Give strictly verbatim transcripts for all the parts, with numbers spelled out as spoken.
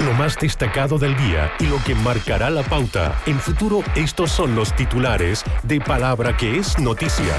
lo más destacado del día y lo que marcará la pauta. En Futuro, estos son los titulares de Palabra que es noticia.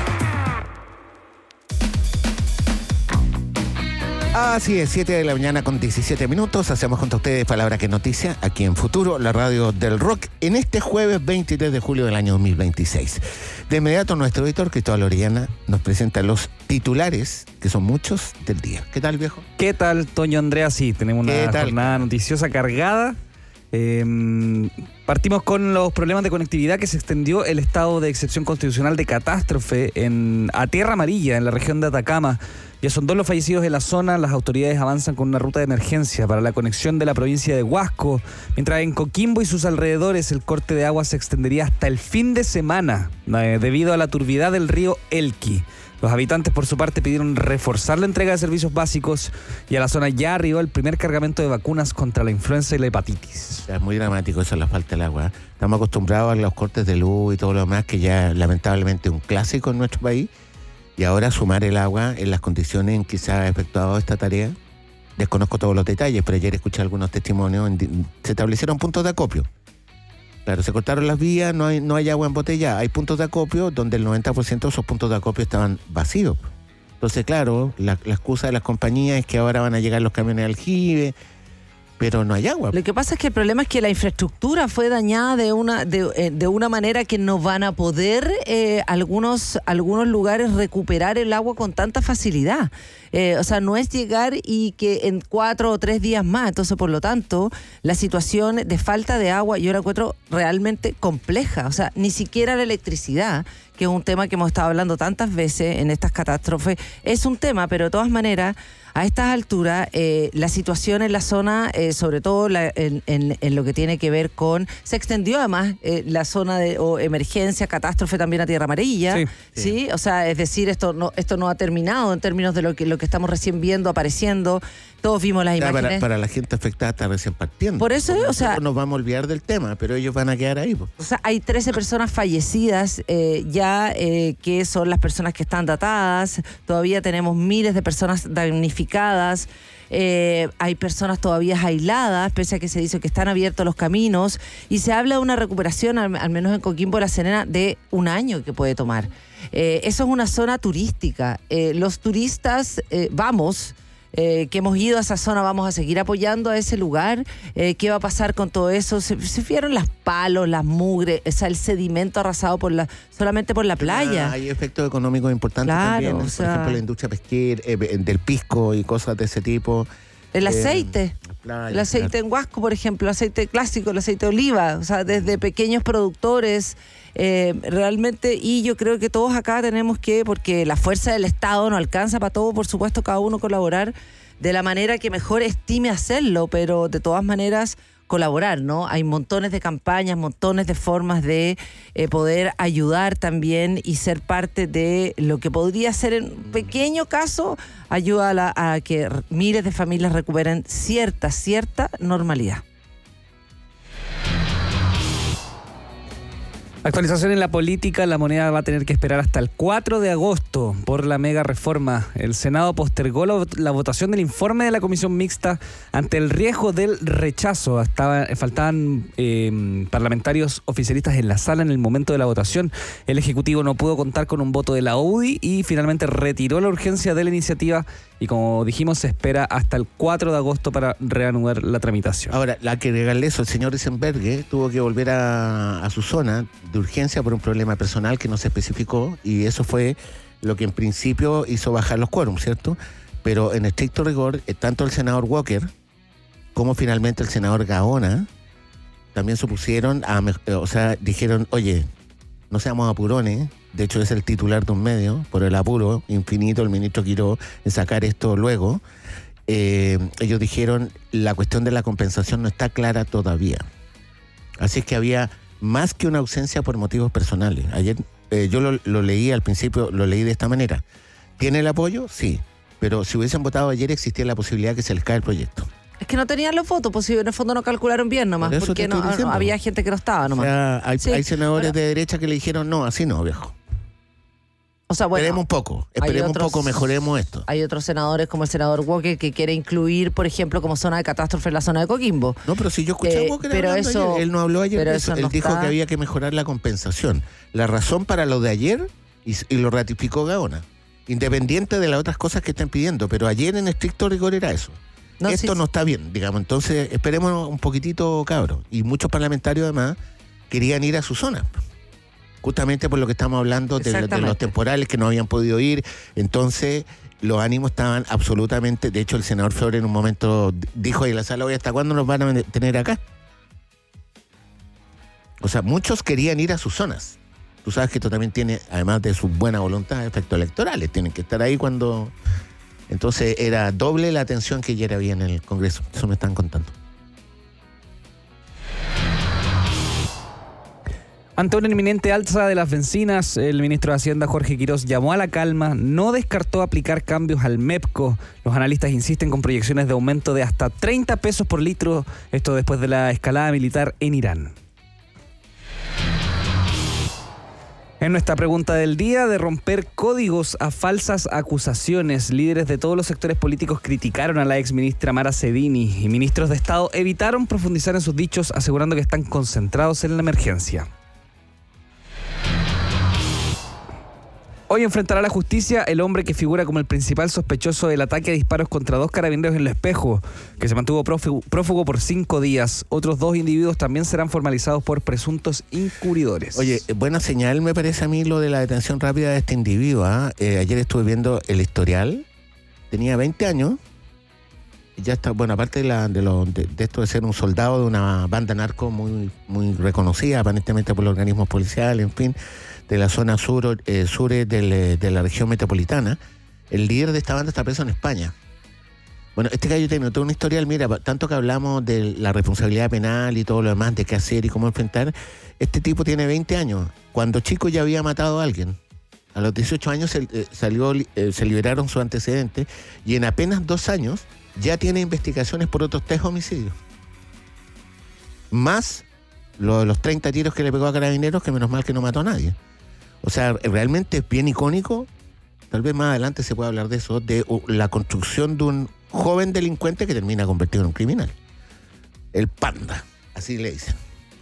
Así es, siete de la mañana con diecisiete minutos. Hacemos junto a ustedes Palabra que es noticia aquí en Futuro, la radio del rock, en este jueves veintitrés de julio del año dos mil veintiséis. De inmediato, nuestro editor Cristóbal Orellana nos presenta los titulares, que son muchos, del día. ¿Qué tal, viejo? ¿Qué tal, Toño Andrea? Sí, tenemos una jornada noticiosa cargada. Eh, partimos con los problemas de conectividad que se extendió el estado de excepción constitucional de catástrofe en, a Tierra Amarilla, en la región de Atacama. Ya son dos los fallecidos en la zona. Las autoridades avanzan con una ruta de emergencia para la conexión de la provincia de Huasco, mientras en Coquimbo y sus alrededores el corte de agua se extendería hasta el fin de semana eh, debido a la turbidez del río Elqui. Los habitantes, por su parte, pidieron reforzar la entrega de servicios básicos y a la zona ya arribó el primer cargamento de vacunas contra la influenza y la hepatitis. Es muy dramático eso, la falta del agua. Estamos acostumbrados a los cortes de luz y todo lo demás, que ya lamentablemente es un clásico en nuestro país. Y ahora sumar el agua en las condiciones en que se ha efectuado esta tarea. Desconozco todos los detalles, pero ayer escuché algunos testimonios. En, se establecieron puntos de acopio. Claro, se cortaron las vías, no hay, no hay agua embotellada. Hay puntos de acopio donde el noventa por ciento de esos puntos de acopio estaban vacíos. Entonces, claro, la, la excusa de las compañías es que ahora van a llegar los camiones de aljibe, pero no hay agua. Lo que pasa es que el problema es que la infraestructura fue dañada de una de, de una manera que no van a poder eh, algunos, algunos lugares recuperar el agua con tanta facilidad. Eh, o sea, no es llegar y que en cuatro o tres días más. Entonces, por lo tanto, la situación de falta de agua yo la encuentro realmente compleja. O sea, ni siquiera la electricidad, que es un tema que hemos estado hablando tantas veces en estas catástrofes, es un tema, pero de todas maneras, a estas alturas, eh, la situación en la zona, eh, sobre todo la, en, en, en lo que tiene que ver con... Se extendió además eh, la zona de o emergencia, catástrofe también a Tierra Amarilla. Sí, sí. ¿Sí? O sea, es decir, esto no esto no ha terminado en términos de lo que, lo que estamos recién viendo, apareciendo. Todos vimos las imágenes. Para, para la gente afectada está recién partiendo. Por eso, o sea... Nos vamos a olvidar del tema, pero ellos van a quedar ahí. Pues. O sea, hay trece personas fallecidas eh, ya, eh, que son las personas que están datadas. Todavía tenemos miles de personas damnificadas. Eh, hay personas todavía aisladas, pese a que se dice que están abiertos los caminos. Y se habla de una recuperación, al, al menos en Coquimbo de la Serena, de un año que puede tomar. Eh, eso es una zona turística. Eh, los turistas, eh, vamos... Eh, que hemos ido a esa zona, vamos a seguir apoyando a ese lugar. Eh, ¿Qué va a pasar con todo eso? Se, se vieron las palos, las mugres, o sea, el sedimento arrasado por la, solamente por la playa. Ah, hay efectos económicos importantes claro, también. O por sea, ejemplo, la industria pesquera, eh, del pisco y cosas de ese tipo. El aceite. Eh, playa, el aceite claro. En Huasco, por ejemplo, el aceite clásico, el aceite de oliva. O sea, desde pequeños productores. Eh, realmente, y yo creo que todos acá tenemos que, porque la fuerza del Estado no alcanza para todo, por supuesto, cada uno colaborar de la manera que mejor estime hacerlo, pero de todas maneras colaborar, ¿no? Hay montones de campañas, montones de formas de eh, poder ayudar también y ser parte de lo que podría ser, en un pequeño caso, ayuda a, la, a que miles de familias recuperen cierta, cierta normalidad. Actualización en la política, la moneda va a tener que esperar hasta el cuatro de agosto por la mega reforma. El Senado postergó la, la votación del informe de la comisión mixta ante el riesgo del rechazo. Estaba, faltaban eh, parlamentarios oficialistas en la sala en el momento de la votación. El Ejecutivo no pudo contar con un voto de la U D I y finalmente retiró la urgencia de la iniciativa y, como dijimos, se espera hasta el cuatro de agosto para reanudar la tramitación. Ahora, la que regalé eso, el señor Isenbergue tuvo que volver a, a su zona de urgencia por un problema personal que no se especificó, y eso fue lo que en principio hizo bajar los quórums, ¿cierto? Pero en estricto rigor, tanto el senador Walker como finalmente el senador Gaona también supusieron, a, o sea, dijeron, oye, no seamos apurones. De hecho, es el titular de un medio, por el apuro infinito, el ministro Quiró, en sacar esto luego. Eh, ellos dijeron, la cuestión de la compensación no está clara todavía. Así es que había más que una ausencia por motivos personales. Ayer eh, yo lo, lo leí al principio, lo leí de esta manera. ¿Tiene el apoyo? Sí. Pero si hubiesen votado ayer, existía la posibilidad que se les cae el proyecto. Es que no tenían los votos, pues en el fondo no calcularon bien nomás, por porque no, no, había gente que no estaba nomás. O sea, hay, sí. hay senadores Ahora, de derecha que le dijeron, no, así no, viejo. O sea, bueno, esperemos un poco, esperemos otros, un poco, mejoremos esto. Hay otros senadores como el senador Walker que quiere incluir, por ejemplo, como zona de catástrofe la zona de Coquimbo. No, pero si yo escuché eh, a Walker pero eso, ayer, él no habló ayer de eso, él no dijo está... que había que mejorar la compensación. La razón para lo de ayer, y, y lo ratificó Gaona, independiente de las otras cosas que están pidiendo, pero ayer en estricto rigor era eso. No, esto sí, no está bien, digamos, entonces esperemos un poquitito, cabros. Y muchos parlamentarios además querían ir a su zona. Justamente por lo que estamos hablando de, de los temporales que no habían podido ir. Entonces, los ánimos estaban absolutamente... De hecho, el senador Flores en un momento dijo ahí en la sala, oye, ¿hasta cuándo nos van a tener acá? O sea, muchos querían ir a sus zonas. Tú sabes que esto también tiene, además de su buena voluntad, efectos electorales. Tienen que estar ahí cuando... Entonces, era doble la atención que ayer había en el Congreso. Eso me están contando. Ante una inminente alza de las bencinas, el ministro de Hacienda, Jorge Quirós, llamó a la calma, no descartó aplicar cambios al MEPCO. Los analistas insisten con proyecciones de aumento de hasta treinta pesos por litro, esto después de la escalada militar en Irán. En nuestra pregunta del día, de romper códigos a falsas acusaciones, líderes de todos los sectores políticos criticaron a la exministra Mara Cedini y ministros de Estado evitaron profundizar en sus dichos, asegurando que están concentrados en la emergencia. Hoy enfrentará a la justicia el hombre que figura como el principal sospechoso del ataque a disparos contra dos carabineros en El Espejo, que se mantuvo prófugo, prófugo por cinco días. Otros dos individuos también serán formalizados por presuntos incurridores. Oye, buena señal me parece a mí lo de la detención rápida de este individuo. ¿eh? Eh, ayer estuve viendo el historial, tenía veinte años, y ya está, bueno, aparte de, la, de, lo, de, de esto de ser un soldado de una banda narco muy, muy reconocida aparentemente por los organismos policiales, en fin, de la zona sur, eh, sur de, de la región metropolitana, el líder de esta banda está preso en España. Bueno, este gallo tiene todo un historial, mira, tanto que hablamos de la responsabilidad penal y todo lo demás, de qué hacer y cómo enfrentar, este tipo tiene veinte años, cuando chico ya había matado a alguien. A los dieciocho años se, eh, salió, eh, se liberaron sus antecedentes y en apenas dos años ya tiene investigaciones por otros tres homicidios. Más lo de los treinta tiros que le pegó a carabineros, que menos mal que no mató a nadie. O sea, realmente es bien icónico, tal vez más adelante se pueda hablar de eso, de uh, la construcción de un joven delincuente que termina convertido en un criminal. El panda, así le dicen.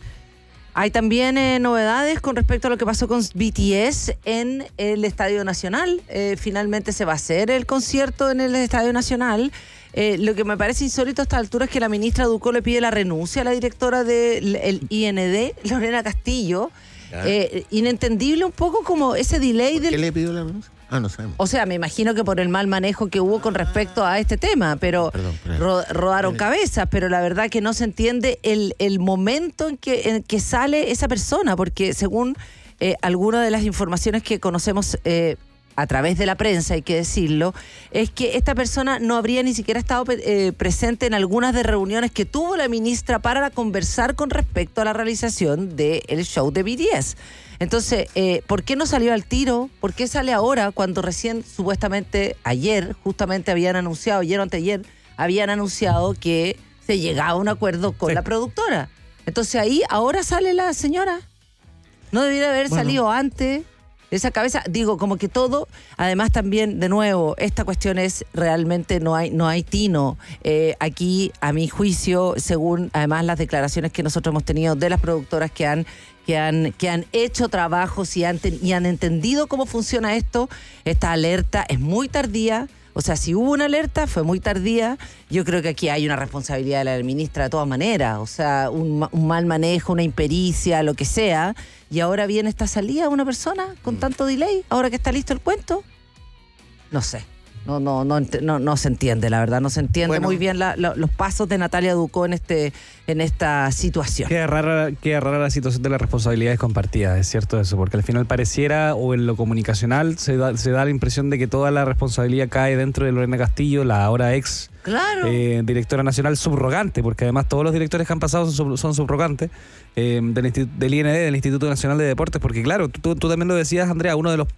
Hay también eh, novedades con respecto a lo que pasó con B T S en el Estadio Nacional. Eh, finalmente se va a hacer el concierto en el Estadio Nacional. Eh, lo que me parece insólito a esta altura es que la ministra Ducó le pide la renuncia a la directora del I N D, Lorena Castillo. Eh, inentendible un poco como ese delay del... ¿Qué le pidió la renuncia? Ah, no sabemos. O sea, me imagino que por el mal manejo que hubo con respecto a este tema, pero Perdón, ro rodaron cabezas, pero la verdad que no se entiende el, el momento en que, en que sale esa persona, porque según eh, algunas de las informaciones que conocemos eh, a través de la prensa, hay que decirlo, es que esta persona no habría ni siquiera estado eh, presente en algunas de reuniones que tuvo la ministra para conversar con respecto a la realización del show de B T S. Entonces, eh, ¿por qué no salió al tiro? ¿Por qué sale ahora cuando recién, supuestamente, ayer, justamente habían anunciado, ayer o anteayer, habían anunciado que se llegaba a un acuerdo con sí. la productora? Entonces ahí, ahora sale la señora. No debiera haber bueno. salido antes. Esa cabeza, digo, como que todo, además también, de nuevo, esta cuestión es realmente no hay, no hay tino. Eh, aquí, a mi juicio, según además las declaraciones que nosotros hemos tenido de las productoras que han, que han, que han hecho trabajos y han, y han entendido cómo funciona esto, esta alerta es muy tardía. O sea, si hubo una alerta, fue muy tardía. Yo creo que aquí hay una responsabilidad de la ministra de todas maneras. O sea, un, un mal manejo, una impericia, lo que sea. Y ahora viene esta salida de una persona con mm. tanto delay, ahora que está listo el cuento. No sé. No, no, no, no, no se entiende, la verdad, no se entiende bueno, muy bien la, la, los pasos de Natalia Ducó en este, en esta situación. Queda rara, queda rara la situación de las responsabilidades compartidas, es cierto eso, porque al final pareciera, o en lo comunicacional, se da, se da la impresión de que toda la responsabilidad cae dentro de Lorena Castillo, la ahora ex claro. eh, directora nacional subrogante, porque además todos los directores que han pasado son, son subrogantes, eh, del, del I N D, del Instituto Nacional de Deportes, porque claro, tú, tú también lo decías, Andrea, uno de los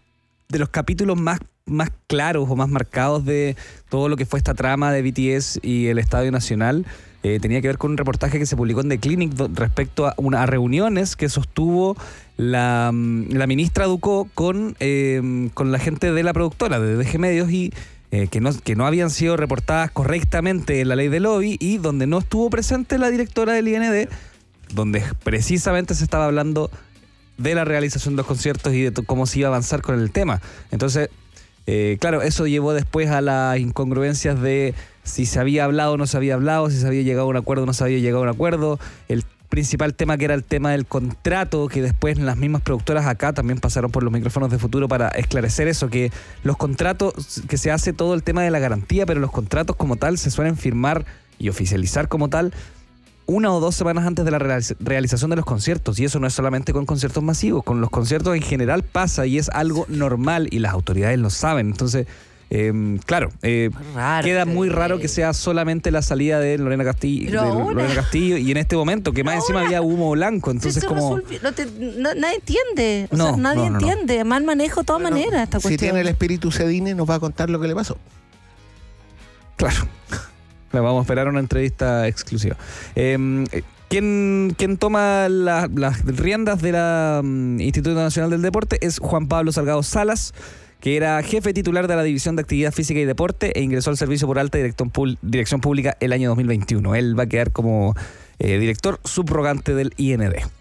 de los capítulos más, más claros o más marcados de todo lo que fue esta trama de B T S y el Estadio Nacional. Eh, tenía que ver con un reportaje que se publicó en The Clinic do, respecto a, una, a reuniones que sostuvo la, la ministra Ducó con, eh, con la gente de la productora de D G Medios y eh, que, no, que no habían sido reportadas correctamente en la ley de lobby y donde no estuvo presente la directora del I N D, donde precisamente se estaba hablando de la realización de los conciertos y de t- cómo se iba a avanzar con el tema. Entonces, eh, claro, eso llevó después a las incongruencias de si se había hablado o no se había hablado, si se había llegado a un acuerdo o no se había llegado a un acuerdo. El principal tema que era el tema del contrato, que después las mismas productoras acá también pasaron por los micrófonos de Futuro para esclarecer eso, que los contratos, que se hace todo el tema de la garantía, pero los contratos como tal se suelen firmar y oficializar como tal una o dos semanas antes de la realización de los conciertos, y eso no es solamente con conciertos masivos, con los conciertos en general pasa y es algo normal y las autoridades lo saben. Entonces, eh, claro, eh, raro, queda muy eh, raro que sea solamente la salida de Lorena Castillo, de ahora, Lorena Castillo y en este momento que más ahora, encima había humo blanco, entonces como resolvi- no te, no, nadie entiende, o no, sea, nadie no, no, entiende, no. Mal manejo de todas Bueno, maneras esta si cuestión. tiene el espíritu Cedine, nos va a contar lo que le pasó. claro. Le vamos a esperar una entrevista exclusiva. Eh, ¿quién, ¿Quién toma la, las riendas de la um, Instituto Nacional del Deporte? Es Juan Pablo Salgado Salas, que era jefe titular de la División de Actividad Física y Deporte e ingresó al servicio por alta dirección, pul- dirección pública el año dos mil veintiuno. Él va a quedar como eh, director subrogante del I N D.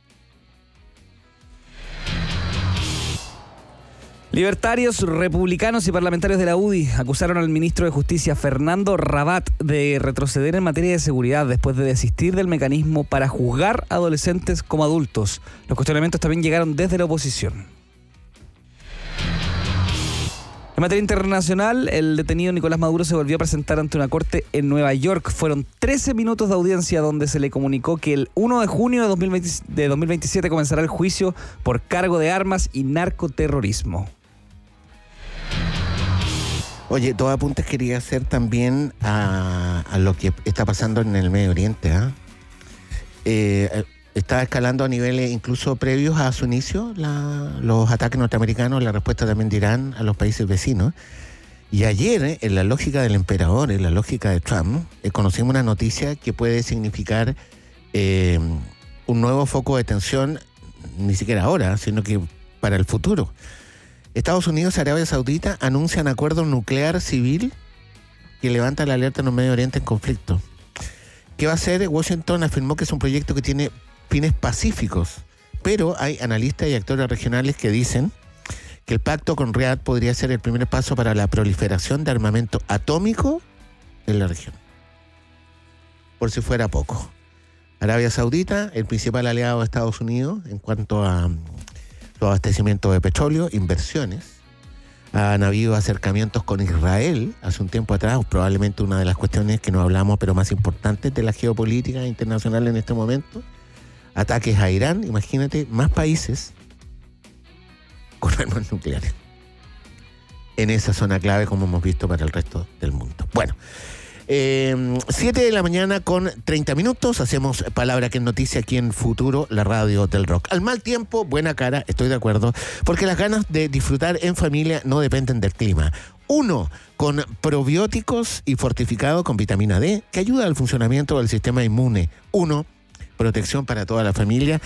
Libertarios, republicanos y parlamentarios de la U D I acusaron al ministro de Justicia, Fernando Rabat, de retroceder en materia de seguridad después de desistir del mecanismo para juzgar a adolescentes como adultos. Los cuestionamientos también llegaron desde la oposición. En materia internacional, el detenido Nicolás Maduro se volvió a presentar ante una corte en Nueva York. Fueron trece minutos de audiencia donde se le comunicó que el primero de junio de dos mil veinte, de dos mil veintisiete comenzará el juicio por cargo de armas y narcoterrorismo. Oye, dos apuntes quería hacer también a, a lo que está pasando en el Medio Oriente. ¿eh? Eh, está escalando a niveles incluso previos a su inicio la, los ataques norteamericanos, la respuesta también de Irán a los países vecinos. Y ayer, eh, en la lógica del emperador, en la lógica de Trump, eh, conocimos una noticia que puede significar eh, un nuevo foco de tensión, ni siquiera ahora, sino que para el futuro. Estados Unidos y Arabia Saudita anuncian acuerdo nuclear civil que levanta la alerta en el Medio Oriente en conflicto. ¿Qué va a hacer? Washington afirmó que es un proyecto que tiene fines pacíficos, pero hay analistas y actores regionales que dicen que el pacto con Riad podría ser el primer paso para la proliferación de armamento atómico en la región. Por si fuera poco. Arabia Saudita, el principal aliado de Estados Unidos en cuanto a su abastecimiento de petróleo, inversiones. Han habido acercamientos con Israel hace un tiempo atrás, probablemente una de las cuestiones que no hablamos, pero más importantes de la geopolítica internacional en este momento. Ataques a Irán, imagínate, más países con armas nucleares en esa zona clave, como hemos visto para el resto del mundo. Bueno, eh, siete de la mañana con treinta minutos, hacemos Palabra que es Noticia aquí en Futuro, la radio del rock. Al mal tiempo, buena cara, estoy de acuerdo, porque las ganas de disfrutar en familia no dependen del clima. Uno, con probióticos y fortificado con vitamina D, que ayuda al funcionamiento del sistema inmune. Uno, protección para toda la familia.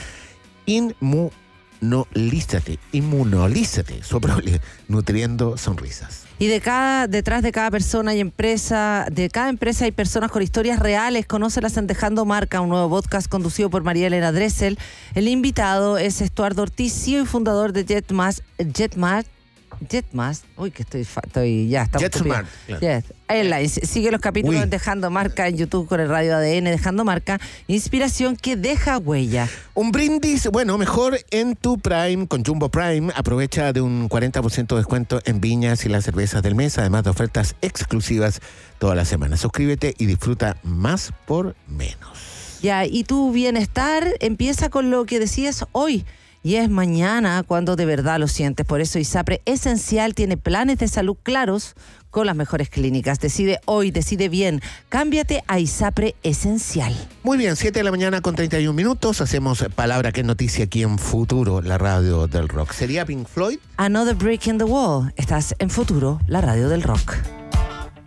Inmunolízate, inmunolízate, Soprole, nutriendo sonrisas. Y de cada, detrás de cada persona y empresa, de cada empresa hay personas con historias reales. Conócelas en Dejando Marca, un nuevo podcast conducido por María Elena Dressel. El invitado es Estuardo Ortiz, C E O y fundador de JetMass, JetMass, JetMass, uy que estoy, estoy ya está. JetSmart, claro. Jet Airlines. Sigue los capítulos Uy. en Dejando Marca en YouTube con el Radio A D N Dejando Marca. Inspiración que deja huella. Un brindis, bueno, mejor en tu Prime, con Jumbo Prime. Aprovecha de un cuarenta por ciento de descuento en viñas y las cervezas del mes, además de ofertas exclusivas toda la semana. Suscríbete y disfruta más por menos. Ya, y tu bienestar empieza con lo que decías hoy. y es mañana cuando de verdad lo sientes. Por eso ISAPRE Esencial tiene planes de salud claros con las mejores clínicas. Decide hoy, decide bien. Cámbiate a ISAPRE Esencial. Muy bien, siete de la mañana con treinta y un minutos. Hacemos Palabra que es noticia aquí en Futuro, la radio del rock. ¿Sería Pink Floyd? Another Brick in the Wall. Estás en Futuro, la radio del rock.